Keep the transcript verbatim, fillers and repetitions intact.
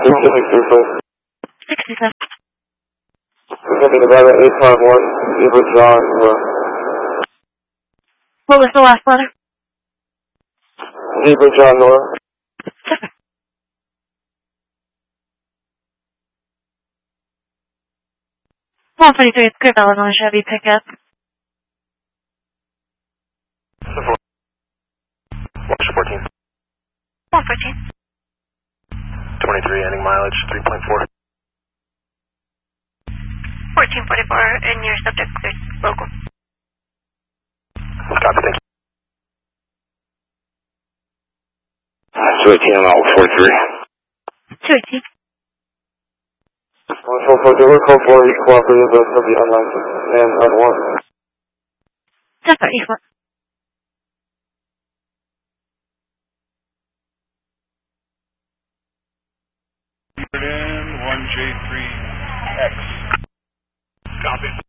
sixty-seven. Something about an eight five one, Zebra John. What was the last letter? Zebra John Nora. one forty-three, it's Grip, Illinois Chevy pickup. fourteen. one fourteen. twenty-three, ending mileage, three point four. fourteen forty-four, and your subject cleared local. Copy, thank you. two eighteen, I'm out forty-three. two eighteen. one four four, do we call for you cooperative of the unlicensed and unwanted? ten thirty-four. one J three X. Copy.